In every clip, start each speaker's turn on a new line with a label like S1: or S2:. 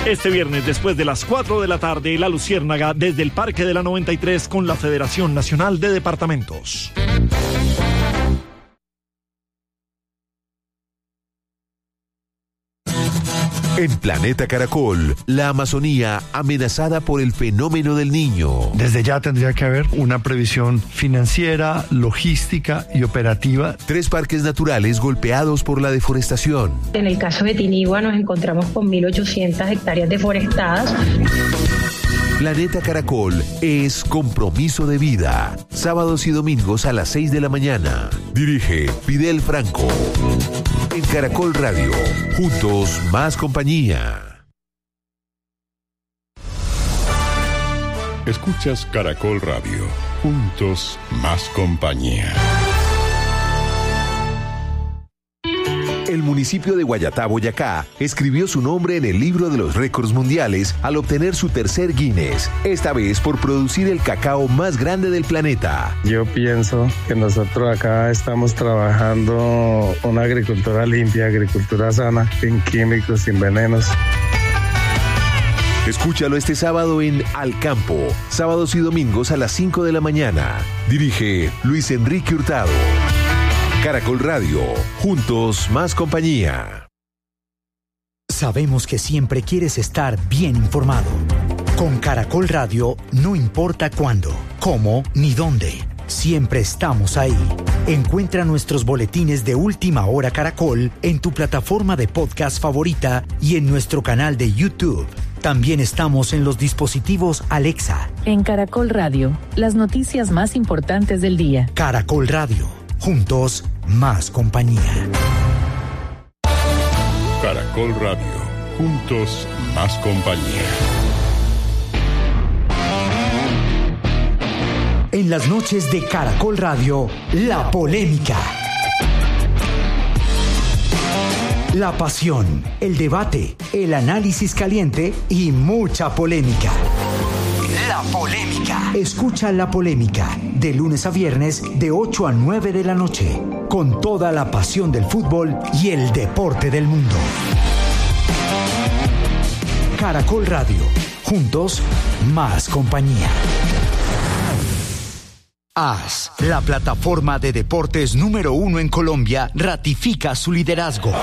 S1: Este viernes, después de las 4 de la tarde, La Luciérnaga desde el Parque de la 93 con la Federación Nacional de Departamentos.
S2: En Planeta Caracol, la Amazonía amenazada por el fenómeno del Niño.
S3: Desde ya tendría que haber una previsión financiera, logística y operativa.
S2: 3 parques naturales golpeados por la deforestación.
S4: En el caso de Tinigua nos encontramos con 1.800 hectáreas deforestadas.
S2: Planeta Caracol es compromiso de vida. Sábados y domingos a las 6 de la mañana. Dirige Fidel Franco. En Caracol Radio. Juntos, más compañía.
S5: Escuchas Caracol Radio. Juntos, más compañía.
S2: El municipio de Guayatá, Boyacá, escribió su nombre en el libro de los récords mundiales al obtener su tercer Guinness, esta vez por producir el cacao más grande del planeta.
S6: Yo pienso que nosotros acá estamos trabajando una agricultura limpia, agricultura sana, sin químicos, sin venenos.
S2: Escúchalo este sábado en Al Campo, sábados y domingos a las 5 de la mañana. Dirige Luis Enrique Hurtado. Caracol Radio, juntos más compañía.
S7: Sabemos que siempre quieres estar bien informado. Con Caracol Radio no importa cuándo, cómo ni dónde. Siempre estamos ahí. Encuentra nuestros boletines de Última Hora Caracol en tu plataforma de podcast favorita y en nuestro canal de YouTube. También estamos en los dispositivos Alexa.
S8: En Caracol Radio, las noticias más importantes del día.
S7: Caracol Radio. Juntos, más compañía.
S5: Caracol Radio. Juntos, más compañía.
S7: En las noches de Caracol Radio, la polémica. La pasión, el debate, el análisis caliente y mucha polémica. La polémica. Escucha La Polémica, de lunes a viernes, de 8 a 9 de la noche, con toda la pasión del fútbol y el deporte del mundo. Caracol Radio, juntos, más compañía. AS, la plataforma de deportes número 1 en Colombia, ratifica su liderazgo.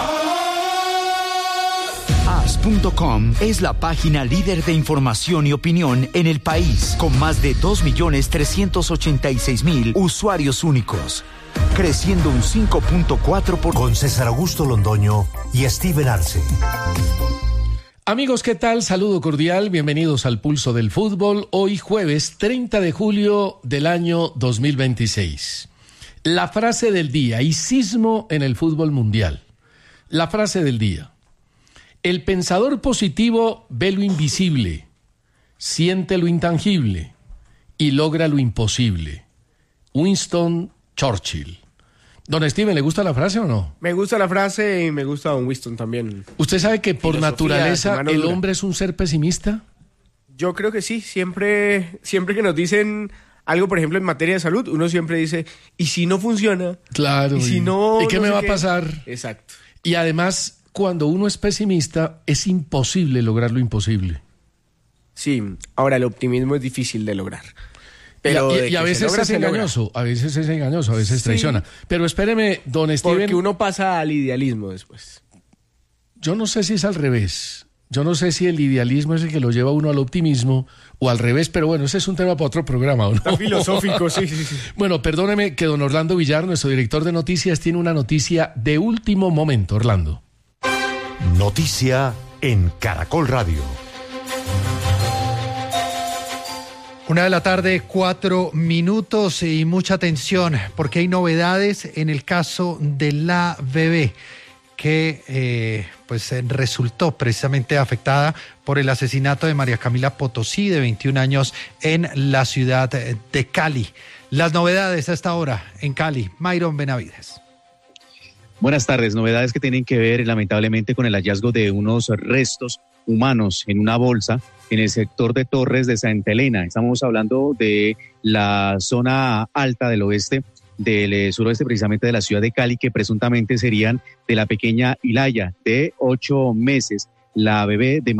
S7: AS.com es la página líder de información y opinión en el país, con más de 2.386.000 usuarios únicos, creciendo un 5.4%.
S9: Con César Augusto Londoño y Steven Arce.
S10: Amigos, ¿qué tal? Saludo cordial, bienvenidos al Pulso del Fútbol, hoy jueves 30 de julio del año 2026. La frase del día, y sismo en el fútbol mundial. La frase del día. El pensador positivo ve lo invisible, siente lo intangible y logra lo imposible. Winston Churchill. Don Steven, ¿le gusta la frase o no?
S11: Me gusta la frase y me gusta Don Winston también.
S10: ¿Usted sabe que por naturaleza el hombre es un ser pesimista?
S11: Yo creo que sí. Siempre que nos dicen algo, por ejemplo, en materia de salud, uno siempre dice, ¿y si no funciona?
S10: Claro.
S11: ¿Y si no?
S10: ¿Y qué me va a pasar?
S11: Exacto.
S10: Y además, cuando uno es pesimista, es imposible lograr lo imposible.
S11: Sí, ahora el optimismo es difícil de lograr. Pero
S10: y a veces es engañoso, a veces traiciona. Pero espéreme, don Steven.
S11: Porque uno pasa al idealismo después.
S10: Yo no sé si es al revés. Yo no sé si el idealismo es el que lo lleva a uno al optimismo o al revés, pero bueno, ese es un tema para otro programa, ¿o no?
S11: Está filosófico, sí.
S10: Bueno, perdóneme que don Orlando Villar, nuestro director de noticias, tiene una noticia de último momento. Orlando.
S9: Noticia en Caracol Radio.
S12: 1:04 p.m. y mucha atención porque hay novedades en el caso de la bebé que resultó precisamente afectada por el asesinato de María Camila Potosí, de 21 años, en la ciudad de Cali. Las novedades a esta hora en Cali. Mayron Benavides.
S13: Buenas tardes. Novedades que tienen que ver lamentablemente con el hallazgo de unos restos humanos en una bolsa en el sector de Torres de Santa Elena. Estamos hablando de la zona alta del oeste, del suroeste precisamente de la ciudad de Cali, que presuntamente serían de la pequeña Ilaya, de 8 meses, la bebé de